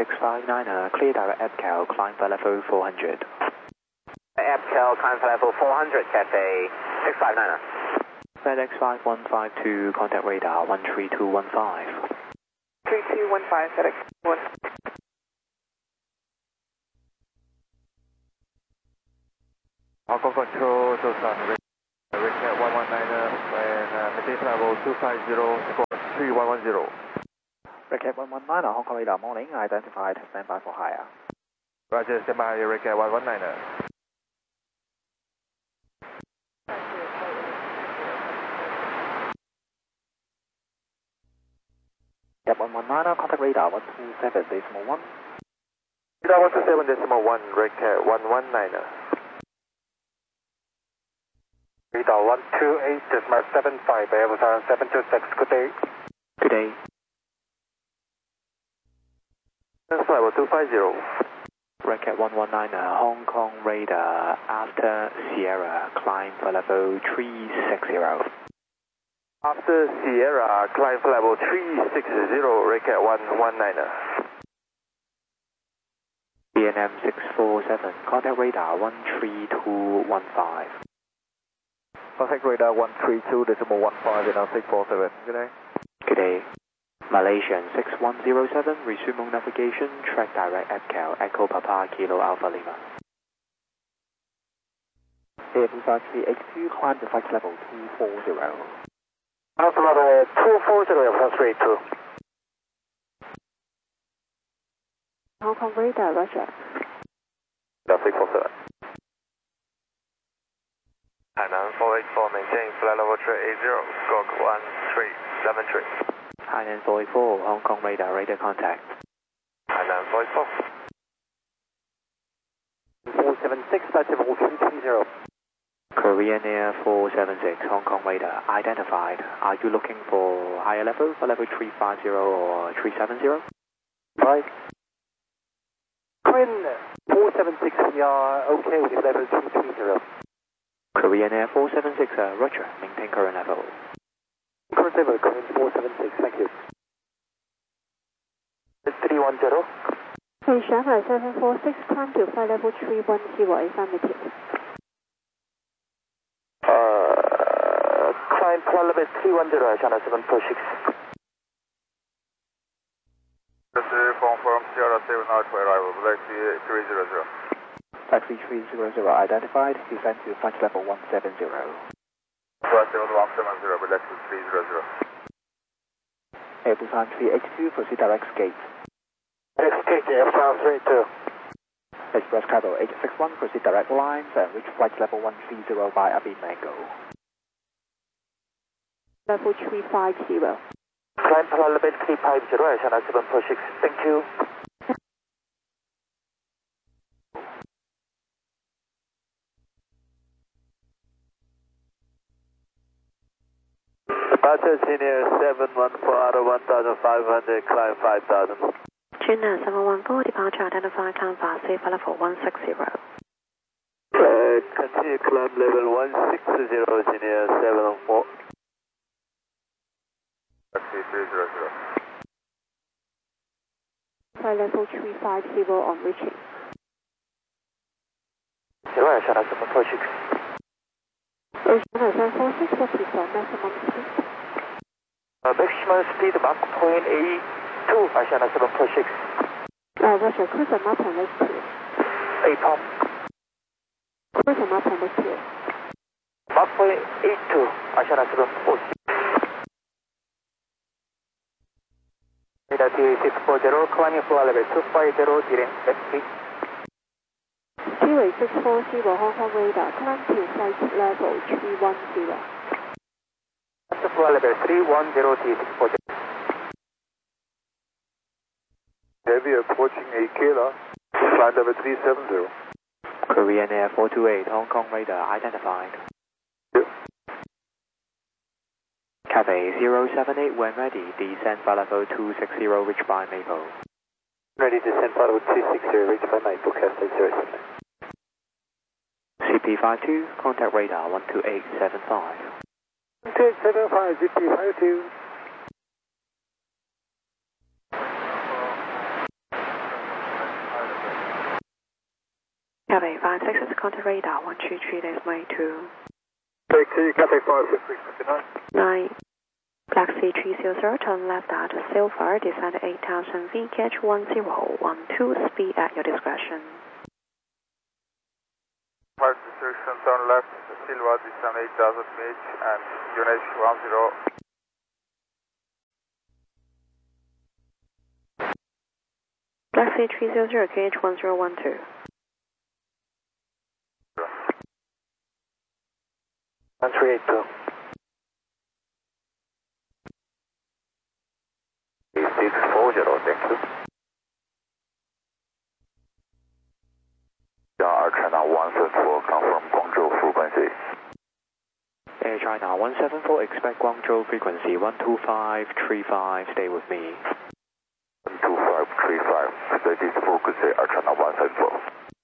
659er, clear direct EBCAL, climb for level 400. EBCAL, climb for level 400, Cathay 659er. FedEx 5152, contact radar 13215. 3215, FedEx 1. Alpha Control, Tucson, Red 119er, and maintain level 250, squawk 3110. Red 119er, Hong Kong radar morning, identified, standby for higher. Roger, standby, Red 119er. Red 119er, contact radar 127.1. Radar 127.1, Red 119er. Radar 128.75, Airbus 726, good day. Good day. Level 250. Red 119er, Hong Kong radar after Sierra, climb for level 360. After Sierra, climb for level 360, Red 119er. BNM 647, contact radar 13215. Contact radar 132.15, Vietnam 647. Good day. Good day. Malaysian 6107, resume on navigation, track direct EBCAL, Echo Papa, Kilo Alpha Lima. Airbus 382, climb to flight level 240. Alpha level 240, Airbus 382. Hong Kong radar, Roger. Vietnam 647. Hainan 484, maintain flight level 380, squawk 1373. Hainan 484, Hong Kong radar, radar contact. Hainan 484. 476, flight level 330. Korean Air 476, Hong Kong radar, identified. Are you looking for higher level, for level 350 or 370? Right. Korean 476, we are okay with level 330. Korean Air 476, Roger, maintain current level. Current level, Korean 476, thank you. 310. Hey, Shanghai 746, climb to flight level 310, affirmative. Climb flight level 310, Shanghai 746. This is confirm Sierra 7 out for arrival, Black Sea 300. Taxi 300, identified, descend to flight level 170. Flight level 170, Black Sea 300. Airbus 382, proceed direct gate. Direct gate, Airbus 382. Express cargo 861, proceed direct lines and reach flight level 130 by Abhi Mango. Level 350. Climb flight level 350, Shanghai 746, thank you. Departure Senior 714 out of 1500, climb 5000. Junior 714, departure identified, climb fast, safe level 160. Continue climb level 160, Senior 714. Taxi 300. Flight level 350 on reaching. Shanghai 746. Shanghai 746, what is the maximum speed? Maximum speed Mach point 82, Shanghai 746. Roger, cruise and map on left here. 8 pump. Cruise and map on left here. Mach point 82, Shanghai 746. Radar T640, climbing flight level 250, dealing FP. Seaway 640, Hong Kong radar, climb to flight level 310. After flight level 310, T640. Heavy approaching 8 kilo, flight level 370. Korean Air 428, Hong Kong radar, identified. Yep. Cathay 078, when ready, descend for level 260, reach by Maple. Ready to send flight level 260, reach by Maple, Cathay 078. CP52, contact radar 12875. 275, CP52. Cathay 566, contact radar 133.2. Taxi, Cathay 566, 9. Black Sea 300, turn left at Silver, descend 8000 feet, catch 1012, speed at your discretion. 5 destination, turn left, Silva, descend 8000 feet, and unit 10. Black Sea 300, KH 1012. 1382. 640, thank you. Air China 174, confirm Guangzhou frequency. Air China 174, expect Guangzhou frequency 12535, stay with me. 12535, steady frequency, Air China 174.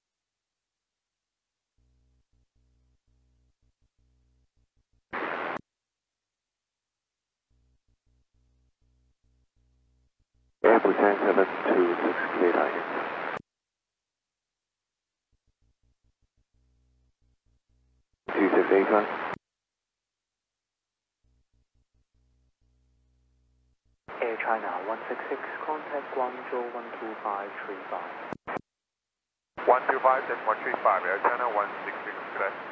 Air Busan 726, clear target. Air China 166, contact Guangzhou 12535. 125, 135, Air China 166, good day.